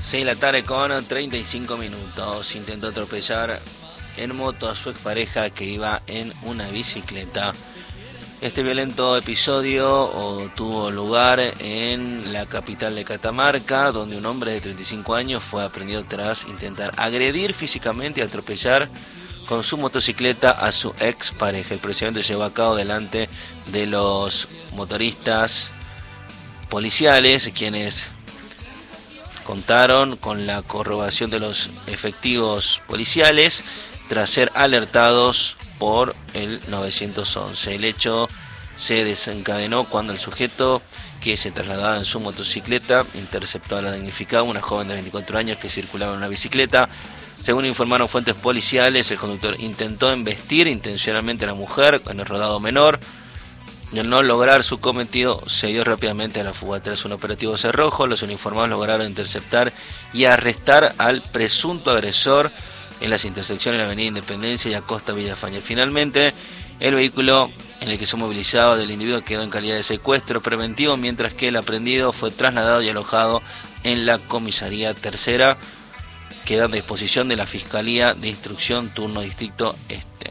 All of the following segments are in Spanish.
6 de la tarde con 35 minutos. Intentó atropellar en moto a su expareja que iba en una bicicleta. Este violento episodio tuvo lugar en la capital de Catamarca, donde un hombre de 35 años fue aprehendido tras intentar agredir físicamente y atropellar con su motocicleta a su expareja. El procedimiento se llevó a cabo delante de los motoristas policiales, quienes contaron con la corroboración de los efectivos policiales tras ser alertados por el 911. El hecho se desencadenó cuando el sujeto que se trasladaba en su motocicleta interceptó a la damnificada, una joven de 24 años que circulaba en una bicicleta. Según informaron fuentes policiales, el conductor intentó embestir intencionalmente a la mujer en el rodado menor, y al no lograr su cometido se dio rápidamente a la fuga. Tras un operativo cerrojo, los uniformados lograron interceptar y arrestar al presunto agresor en las intersecciones de la avenida Independencia y Acosta Villafañe. Finalmente, el vehículo en el que se movilizaba del individuo quedó en calidad de secuestro preventivo, mientras que el aprehendido fue trasladado y alojado en la comisaría tercera, quedando a disposición de la Fiscalía de Instrucción Turno Distrito Este.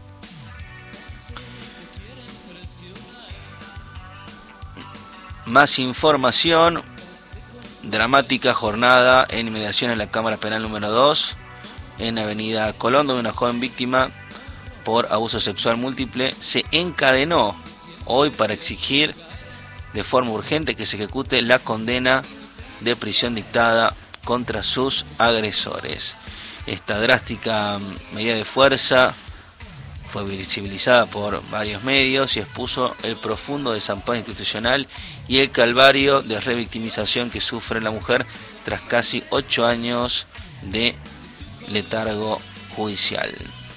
Más información: dramática jornada en inmediaciones de la Cámara Penal número 2 en Avenida Colón, donde una joven víctima por abuso sexual múltiple se encadenó hoy para exigir de forma urgente que se ejecute la condena de prisión dictada contra sus agresores. Esta drástica medida de fuerza fue visibilizada por varios medios y expuso el profundo desamparo institucional y el calvario de revictimización que sufre la mujer tras casi 8 años de letargo judicial.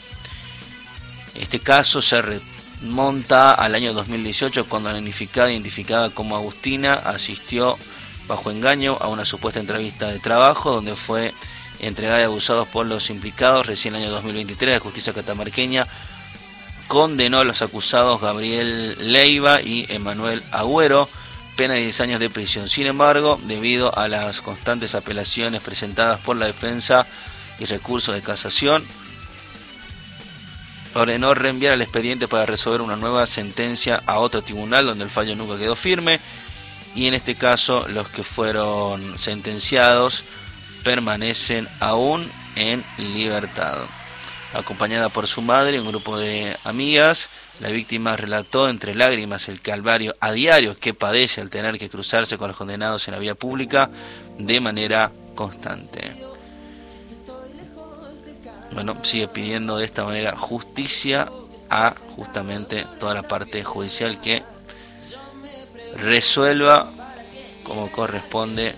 Este caso se remonta al año 2018, cuando la damnificada, identificada como Agustina, asistió bajo engaño a una supuesta entrevista de trabajo donde fue entregada y abusada por los implicados. Recién en el año 2023 la justicia catamarqueña condenó a los acusados Gabriel Leiva y Emanuel Agüero, pena de 10 años de prisión. Sin embargo, debido a las constantes apelaciones presentadas por la defensa y recursos de casación, ordenó reenviar el expediente para resolver una nueva sentencia a otro tribunal, donde el fallo nunca quedó firme, y en este caso los que fueron sentenciados permanecen aún en libertad. Acompañada por su madre y un grupo de amigas, la víctima relató entre lágrimas el calvario a diario que padece al tener que cruzarse con los condenados en la vía pública de manera constante. Bueno, sigue pidiendo de esta manera justicia a justamente toda la parte judicial, que resuelva como corresponde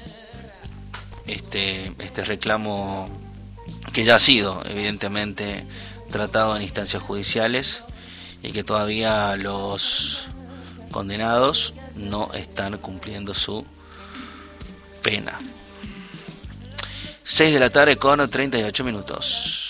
este reclamo, que ya ha sido evidentemente tratado en instancias judiciales y que todavía los condenados no están cumpliendo su pena. 6 de la tarde con 38 minutos.